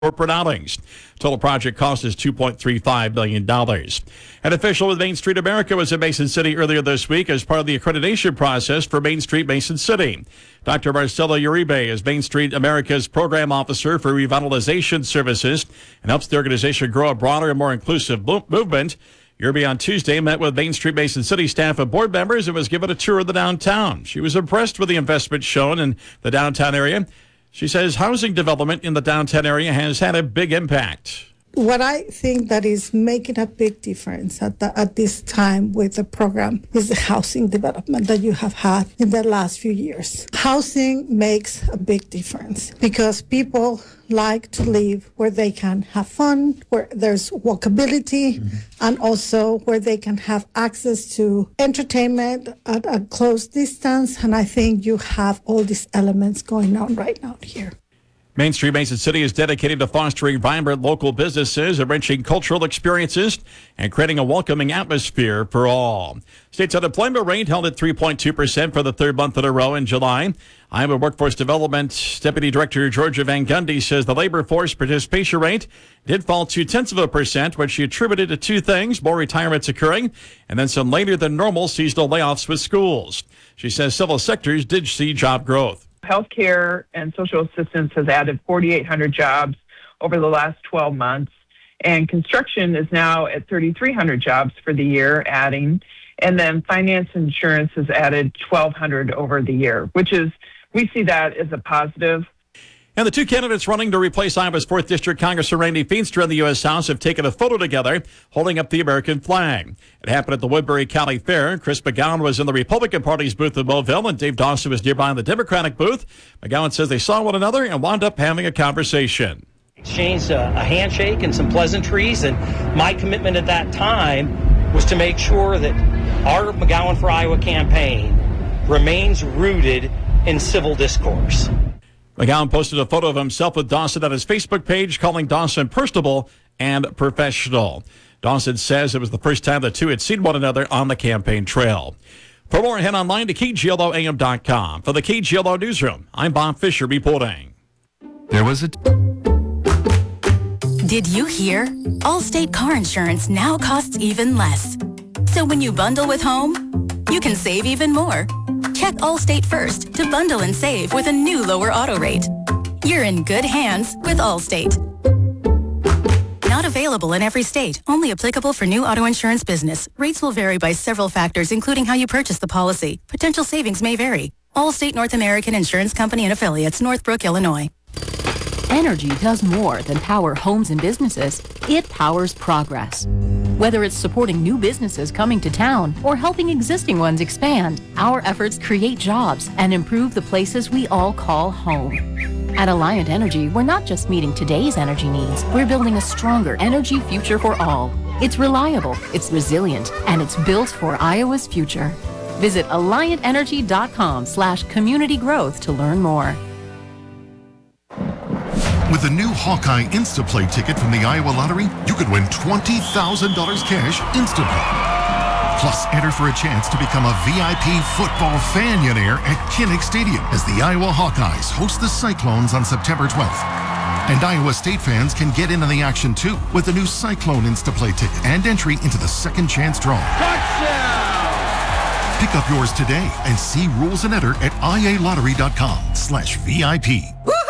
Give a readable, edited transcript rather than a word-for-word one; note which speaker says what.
Speaker 1: corporate outings. Total project cost is $2.35 billion. An official with Main Street America was in Mason City earlier this week as part of the accreditation process for Main Street Mason City. Dr. Marcelo Uribe is Main Street America's program officer for revitalization services and helps the organization grow a broader and more inclusive movement. Uribe on Tuesday met with Main Street Mason City staff and board members and was given a tour of the downtown. She was impressed with the investment shown in the downtown area. She says housing development in the downtown area has had a big impact.
Speaker 2: What I think that is making a big difference at this time with the program is the housing development that you have had in the last few years. Housing makes a big difference because people like to live where they can have fun, where there's walkability, and also where they can have access to entertainment at a close distance. And I think you have all these elements going on right now here.
Speaker 1: Main Street Mason City is dedicated to fostering vibrant local businesses, enriching cultural experiences, and creating a welcoming atmosphere for all. State's unemployment rate held at 3.2% for the third month in a row in July. Iowa Workforce Development Deputy Director Georgia Van Gundy says the labor force participation rate did fall 0.2%, which she attributed to two things: more retirements occurring and then some later than normal seasonal layoffs with schools. She says several sectors did see job growth.
Speaker 3: Healthcare and social assistance has added 4,800 jobs over the last 12 months, and construction is now at 3,300 jobs for the year adding, and then finance and insurance has added 1,200 over the year, we see that as a positive.
Speaker 1: And the two candidates running to replace Iowa's 4th District Congressman Randy Feenstra in the U.S. House have taken a photo together holding up the American flag. It happened at the Woodbury County Fair. Chris McGowan was in the Republican Party's booth in Mobile, and Dave Dawson was nearby in the Democratic booth. McGowan says they saw one another and wound up having a conversation.
Speaker 4: Exchanged a handshake and some pleasantries, and my commitment at that time was to make sure that our McGowan for Iowa campaign remains rooted in civil discourse.
Speaker 1: McGowan posted a photo of himself with Dawson on his Facebook page, calling Dawson personable and professional. Dawson says it was the first time the two had seen one another on the campaign trail. For more, head online to KGLOAM.com. For the KGLO Newsroom, I'm Bob Fisher reporting.
Speaker 5: Did you hear? Allstate car insurance now costs even less. So when you bundle with home, you can save even more. Check Allstate first to bundle and save with a new lower auto rate. You're in good hands with Allstate. Not available in every state. Only applicable for new auto insurance business. Rates will vary by several factors, including how you purchase the policy. Potential savings may vary. Allstate North American Insurance Company and Affiliates, Northbrook, Illinois.
Speaker 6: Energy does more than power homes and businesses. It powers progress. Whether it's supporting new businesses coming to town or helping existing ones expand, our efforts create jobs and improve the places we all call home. At Alliant Energy, we're not just meeting today's energy needs, we're building a stronger energy future for all. It's reliable, it's resilient, and it's built for Iowa's future. Visit AlliantEnergy.com/community growth to learn more.
Speaker 7: With the new Hawkeye Instaplay ticket from the Iowa Lottery, you could win $20,000 cash instantly. Plus, enter for a chance to become a VIP football fanionaire at Kinnick Stadium as the Iowa Hawkeyes host the Cyclones on September 12th. And Iowa State fans can get in on the action too with the new Cyclone Instaplay ticket and entry into the second chance draw. Touchdown! Pick up yours today and see rules and enter at ialottery.com/VIP.